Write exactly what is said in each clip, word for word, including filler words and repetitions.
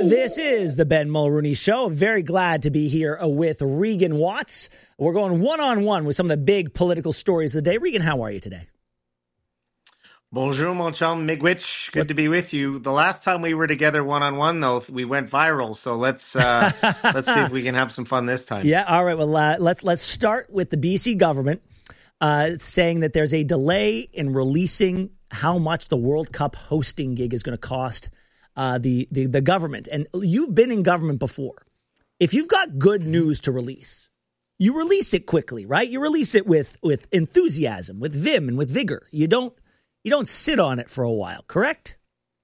This is the Ben Mulrooney Show. Very glad to be here with Regan Watts. We're going one-on-one with some of the big political stories of the day. Regan, how are you today? Bonjour, mon chum Migwich. Good what? to be with you. The last time we were together one-on-one, though, we went viral. So let's uh, let's see if we can have some fun this time. Yeah, all right. Well, uh, let's let's start with the B C government uh, saying that there's a delay in releasing how much the World Cup hosting gig is going to cost uh, the, the the government. And you've been in government before. If you've got good news to release, you release it quickly, right? You release it with with enthusiasm, with vim, and with vigor. You don't. You don't sit on it for a while, correct?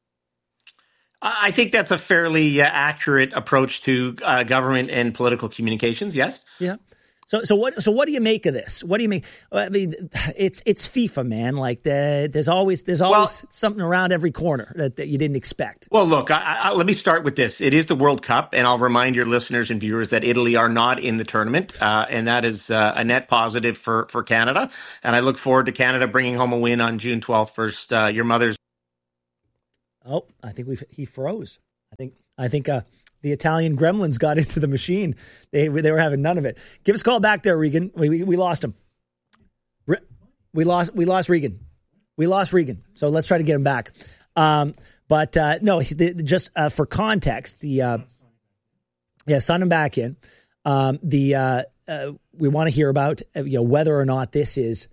I think that's a fairly uh, accurate approach to uh, government and political communications. Yes. Yeah. So, so what? So, what do you make of this? What do you make? I mean, it's it's FIFA, man. Like the, there's always there's always well, something around every corner that, that you didn't expect. Well, look, I, I, let me start with this. It is the World Cup, and I'll remind your listeners and viewers that Italy are not in the tournament, uh, and that is uh, a net positive for for Canada. And I look forward to Canada bringing home a win on June twelfth versus uh, your mother's. Oh, I think we he froze. I think I think. Uh, The Italian gremlins got into the machine. They they were having none of it. Give us a call back there, Regan. We we, we lost him. Re- we lost we lost Regan. We lost Regan. So let's try to get him back. Um, but uh, no, the, just uh, for context, the uh, yeah, sign him back in. Um, the uh, uh, we want to hear about uh, you know whether or not this is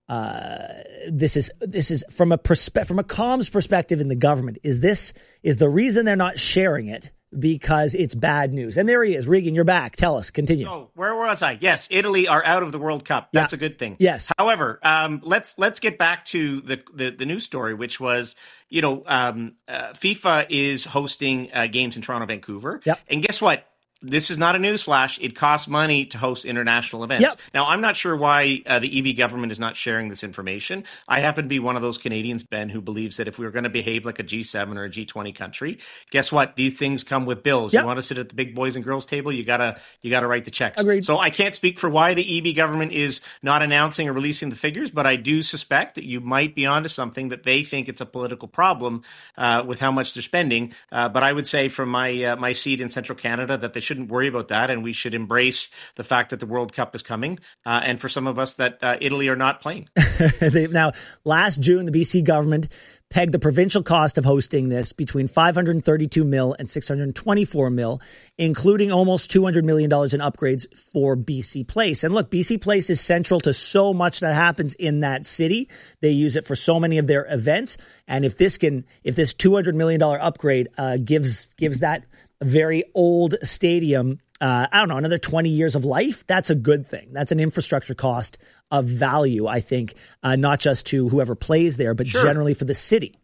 uh, this is this is from a perspe- from a comms perspective in the government. Is this is the reason they're not sharing it? Because it's bad news. And there he is. Regan, you're back. Tell us. Continue. Oh, where was I? Yes, Italy are out of the World Cup. That's yeah. a good thing. Yes. However, um, let's let's get back to the, the, the news story, which was, you know, um, uh, FIFA is hosting uh, games in Toronto, Vancouver. Yep. And guess what? This is not a news flash. It costs money to host international events. Yep. Now, I'm not sure why uh, the E B government is not sharing this information. I happen to be one of those Canadians, Ben, who believes that if we were going to behave like a G seven or a G twenty country, guess what? These things come with bills. Yep. You want to sit at the big boys and girls table, you gotta you gotta write the checks. Agreed. So I can't speak for why the E B government is not announcing or releasing the figures, but I do suspect that you might be onto something, that they think it's a political problem uh, with how much they're spending. Uh, but I would say from my uh, my seat in Central Canada that they shouldn't worry about that. And we should embrace the fact that the World Cup is coming. Uh, and for some of us that uh, Italy are not playing. Now, last June, the B C government pegged the provincial cost of hosting this between five hundred thirty-two mil and six hundred twenty-four mil, including almost two hundred million dollars in upgrades for B C Place. And look, B C Place is central to so much that happens in that city. They use it for so many of their events. And if this can, if this two hundred million dollars upgrade uh, gives gives that very old stadium, Uh, I don't know, another twenty years of life, that's a good thing. That's an infrastructure cost of value, I think, uh, not just to whoever plays there, but sure. generally for the city.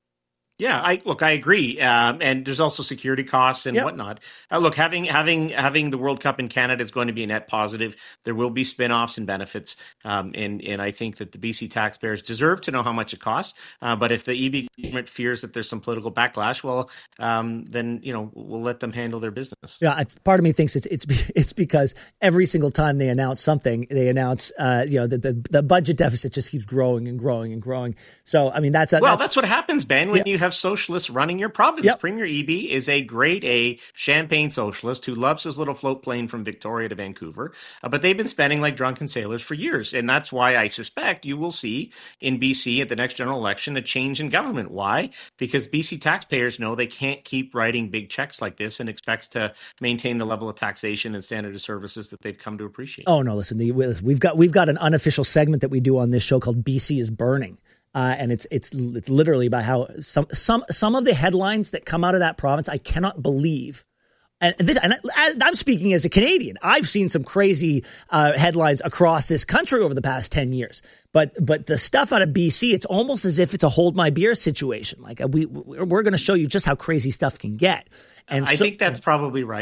Yeah, I look, I agree. Um, and there's also security costs and yep. whatnot. Uh, look, having having having the World Cup in Canada is going to be a net positive. There will be spin-offs and benefits. Um, and, and I think that the B C taxpayers deserve to know how much it costs. Uh, but if the E B government fears that there's some political backlash, well, um, then, you know, we'll let them handle their business. Yeah, I, part of me thinks it's it's it's because every single time they announce something, they announce, uh, you know, the, the the budget deficit just keeps growing and growing and growing. So, I mean, that's a, well, that's, that's what happens, Ben, when yeah. you have socialists running your province. Yep. Premier Eby is a grade A champagne socialist who loves his little float plane from Victoria to Vancouver, uh, but they've been spending like drunken sailors for years. And that's why I suspect you will see in B C at the next general election a change in government. Why? Because B C taxpayers know they can't keep writing big checks like this and expect to maintain the level of taxation and standard of services that they've come to appreciate. Oh, no, listen, the, we've got we've got an unofficial segment that we do on this show called B C is Burning. Uh, and it's it's it's literally about how some some some of the headlines that come out of that province, I cannot believe. And this, and I, I'm speaking as a Canadian. I've seen some crazy uh, headlines across this country over the past ten years. But but the stuff out of B C, it's almost as if it's a hold my beer situation. Like we we're going to show you just how crazy stuff can get. And I so, think that's probably right.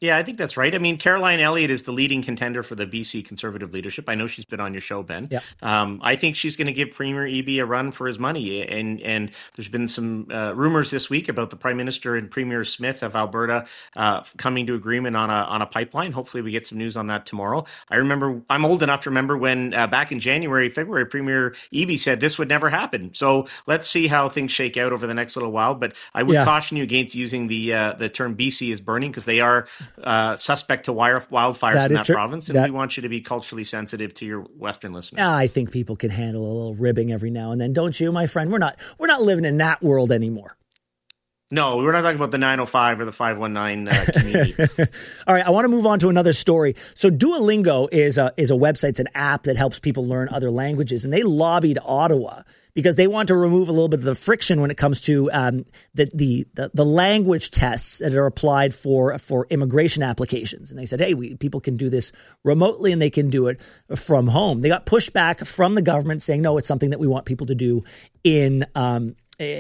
Yeah, I think that's right. I mean, Caroline Elliott is the leading contender for the B C Conservative leadership. I know she's been on your show, Ben. Yeah. Um, I think she's going to give Premier Eby a run for his money. And and there's been some uh, rumors this week about the Prime Minister and Premier Smith of Alberta uh, coming to agreement on a on a pipeline. Hopefully we get some news on that tomorrow. I remember, I'm old enough to remember when uh, back in January, February, Premier Eby said this would never happen. So let's see how things shake out over the next little while. But I would yeah. caution you against using the uh, the term B C is burning, because they are Uh, suspect to wire, wildfires that in that true. province, and that, we want you to be culturally sensitive to your Western listeners. I think people can handle a little ribbing every now and then, don't you, my friend? We're not we're not living in that world anymore. No, we're not talking about the nine oh five or the five one nine uh, community. All right, I want to move on to another story. So Duolingo is a is a website, it's an app that helps people learn other languages, and they lobbied Ottawa because they want to remove a little bit of the friction when it comes to um, the, the the the language tests that are applied for for immigration applications. And they said, hey, we, people can do this remotely and they can do it from home. They got pushback from the government saying, no, it's something that we want people to do in um,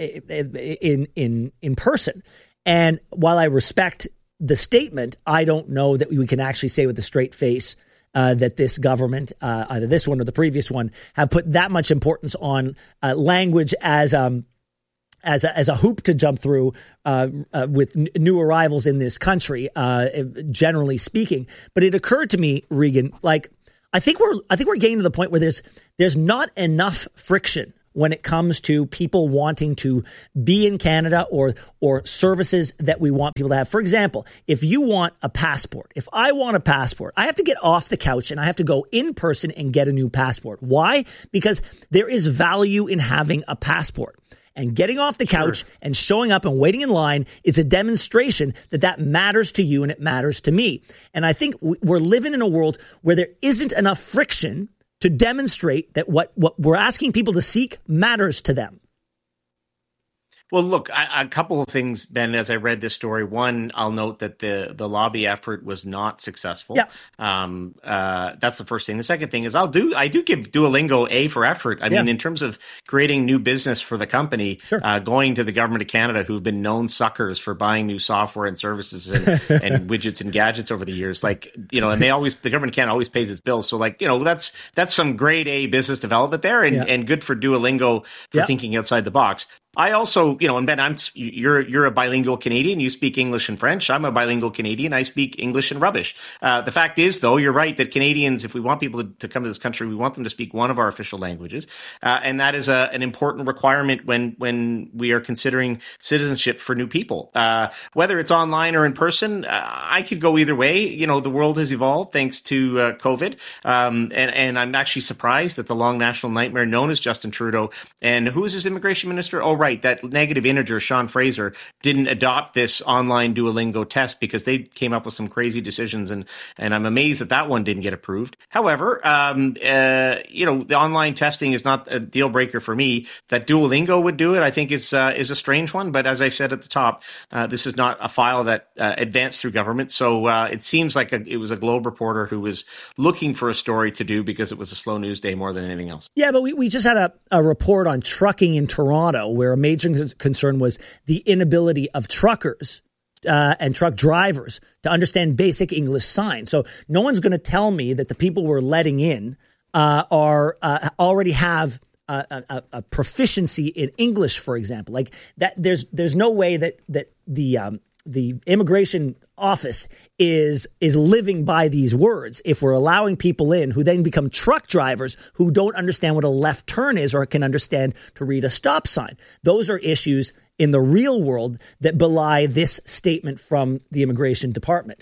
in in in person. And while I respect the statement, I don't know that we can actually say with a straight face Uh, that this government, uh, either this one or the previous one, have put that much importance on uh, language as um as a, as a hoop to jump through uh, uh, with n- new arrivals in this country, uh, generally speaking. But it occurred to me, Regan, like I think we're I think we're getting to the point where there's there's not enough friction when it comes to people wanting to be in Canada or or services that we want people to have. For example, if you want a passport, if I want a passport, I have to get off the couch and I have to go in person and get a new passport. Why? Because there is value in having a passport. And getting off the couch sure. and showing up and waiting in line is a demonstration that that matters to you and it matters to me. And I think we're living in a world where there isn't enough friction to demonstrate that what, what we're asking people to seek matters to them. Well, look, I, a couple of things, Ben, as I read this story. One, I'll note that the, the lobby effort was not successful. Yeah. Um, uh, that's the first thing. The second thing is I'll do, I do give Duolingo A for effort. I yeah. mean, in terms of creating new business for the company, sure. uh, going to the government of Canada, who've been known suckers for buying new software and services and, and widgets and gadgets over the years. Like, you know, and they always, the government of Canada always pays its bills. So like, you know, that's, that's some grade A business development there, and, yeah. and good for Duolingo for yeah. thinking outside the box. I also, you know, and Ben, I'm you're you're a bilingual Canadian. You speak English and French. I'm a bilingual Canadian. I speak English and rubbish. Uh, the fact is, though, you're right that Canadians, if we want people to, to come to this country, we want them to speak one of our official languages, uh, and that is a, an important requirement when when we are considering citizenship for new people. Uh, whether it's online or in person, uh, I could go either way. You know, the world has evolved thanks to uh, COVID, um, and and I'm actually surprised that the long national nightmare known as Justin Trudeau and who is his immigration minister? Oh, right. Right, that negative integer, Sean Fraser, didn't adopt this online Duolingo test because they came up with some crazy decisions, and and I'm amazed that that one didn't get approved. However, um, uh, you know, the online testing is not a deal breaker for me. That Duolingo would do it, I think, is uh, is a strange one. But as I said at the top, uh, this is not a file that uh, advanced through government, so uh, it seems like a, it was a Globe reporter who was looking for a story to do because it was a slow news day more than anything else. Yeah, but we, we just had a, a report on trucking in Toronto where a major concern was the inability of truckers uh, and truck drivers to understand basic English signs. So no one's going to tell me that the people we're letting in uh, are uh, already have a, a, a proficiency in English, for example. Like that, there's there's no way that that the um, the immigration office is is living by these words if we're allowing people in who then become truck drivers who don't understand what a left turn is or can understand to read a stop sign. Those are issues in the real world that belie this statement from the immigration department.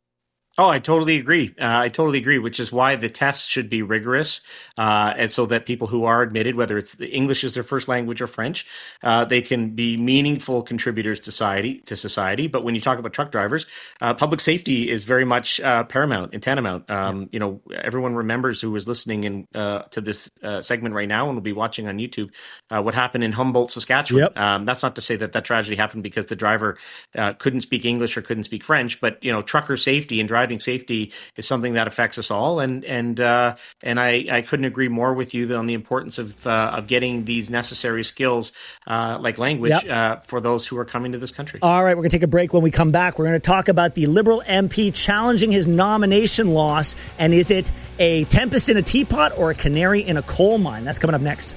Oh, I totally agree. Uh, I totally agree, which is why the tests should be rigorous. Uh, and so that people who are admitted, whether it's the English is their first language or French, uh, they can be meaningful contributors to society, to society. But when you talk about truck drivers, uh, public safety is very much uh, paramount and tantamount. Um, you know, everyone remembers who was listening in, uh, to this uh, segment right now and will be watching on YouTube uh, what happened in Humboldt, Saskatchewan. Yep. Um, that's not to say that that tragedy happened because the driver uh, couldn't speak English or couldn't speak French, but, you know, trucker safety and driver driving safety is something that affects us all. And and uh, and I, I couldn't agree more with you on the importance of uh, of getting these necessary skills uh, like language yep. uh, for those who are coming to this country. All right, we're going to take a break. When we come back, we're going to talk about the Liberal M P challenging his nomination loss. And is it a tempest in a teapot or a canary in a coal mine? That's coming up next.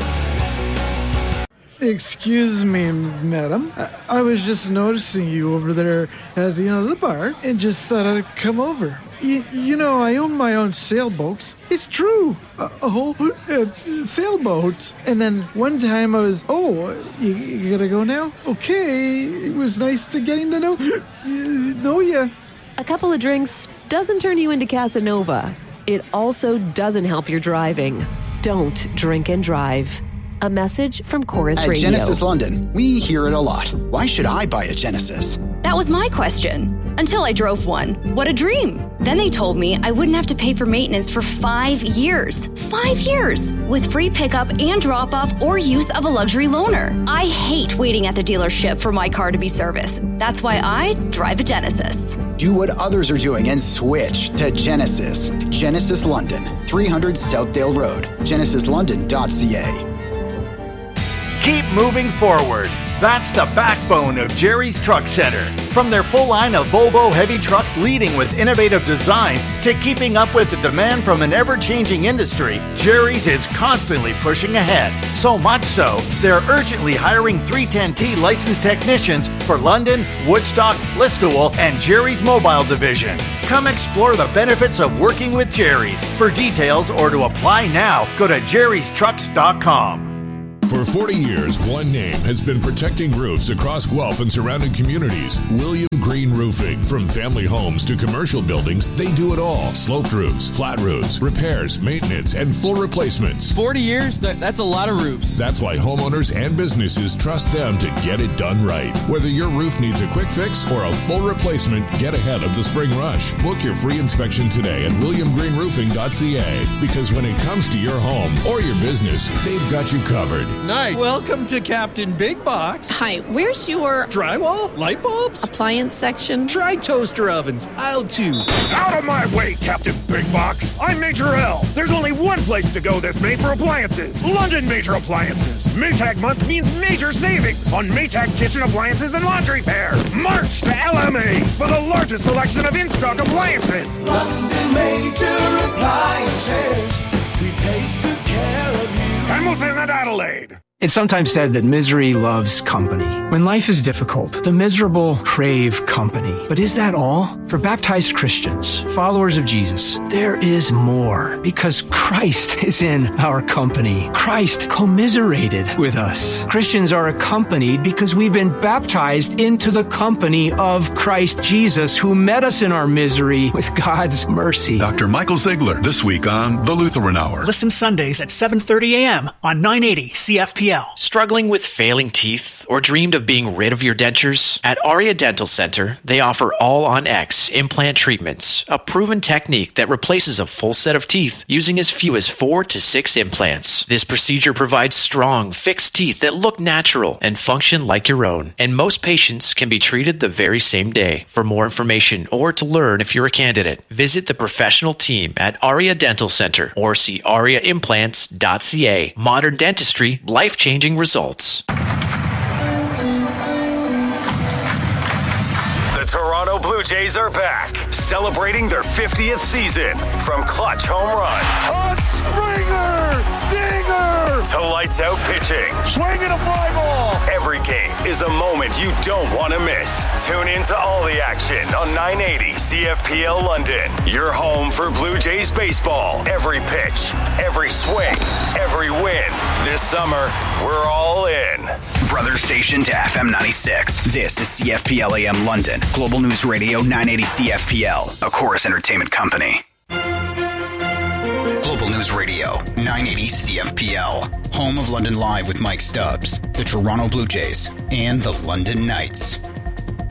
Excuse me, madam. I, I was just noticing you over there at, you know, the bar and just thought I'd come over. Y- you know, I own my own sailboat. It's true. A, a whole uh, sailboat. And then one time I was, oh, you, you gotta go now? Okay. It was nice to getting to know, uh, know ya. A couple of drinks doesn't turn you into Casanova. It also doesn't help your driving. Don't drink and drive. A message from Chorus At Radio. Genesis London, we hear it a lot. Why should I buy a Genesis? That was my question. Until I drove one. What a dream. Then they told me I wouldn't have to pay for maintenance for five years. Five years! With free pickup and drop-off or use of a luxury loaner. I hate waiting at the dealership for my car to be serviced. That's why I drive a Genesis. Do what others are doing and switch to Genesis. Genesis London, three hundred Southdale Road. genesis london dot c a. Keep moving forward. That's the backbone of Jerry's Truck Center. From their full line of Volvo heavy trucks leading with innovative design to keeping up with the demand from an ever-changing industry, Jerry's is constantly pushing ahead. So much so, they're urgently hiring three ten T licensed technicians for London, Woodstock, Listowel, and Jerry's Mobile Division. Come explore the benefits of working with Jerry's. For details or to apply now, go to jerrys trucks dot com. For forty years, one name has been protecting roofs across Guelph and surrounding communities. William Green Roofing. From family homes to commercial buildings, they do it all. Sloped roofs, flat roofs, repairs, maintenance, and full replacements. forty years? That, that's a lot of roofs. That's why homeowners and businesses trust them to get it done right. Whether your roof needs a quick fix or a full replacement, get ahead of the spring rush. Book your free inspection today at william green roofing dot c a, because when it comes to your home or your business, they've got you covered. Nice. Welcome to Captain Big Box. Hi, where's your drywall, light bulbs, appliance section? Try toaster ovens, aisle two. Out of my way, Captain Big Box. I'm Major L. There's only one place to go this May for appliances. London Major Appliances. Maytag month means major savings on Maytag kitchen appliances and laundry pair. March to L M A for the largest selection of in-stock appliances. London Major Appliances. We take good care of you. Hamilton and Adelaide. It's sometimes said that misery loves company. When life is difficult, the miserable crave company. But is that all? For baptized Christians, followers of Jesus, there is more, because Christ is in our company. Christ commiserated with us. Christians are accompanied because we've been baptized into the company of Christ Jesus, who met us in our misery with God's mercy. Doctor Michael Ziegler, this week on The Lutheran Hour. Listen Sundays at seven thirty a.m. on nine eighty C F P L. Struggling with failing teeth or dreamed of being rid of your dentures? At Aria Dental Center, they offer All-on-X implant treatments, a proven technique that replaces a full set of teeth using as few as four to six implants. This procedure provides strong, fixed teeth that look natural and function like your own, and most patients can be treated the very same day. For more information or to learn if you're a candidate, visit the professional team at Aria Dental Center or see aria implants dot c a. Modern dentistry, life-changing results. The Toronto Blue Jays are back, celebrating their fiftieth season. From clutch home runs, a Springer, dinger, to lights out pitching, swinging a fly ball. Every game is a moment you don't want to miss. Tune in to all the action on nine eighty C F P L London. Your home for Blue Jays baseball. Every pitch, every swing, every win. This summer, we're all in. Brother station to F M ninety-six. This is C F P L A M London. Global News Radio nine eighty C F P L, a Chorus Entertainment company. Global News Radio nine eighty C F P L, home of London Live with Mike Stubbs, the Toronto Blue Jays, and the London Knights.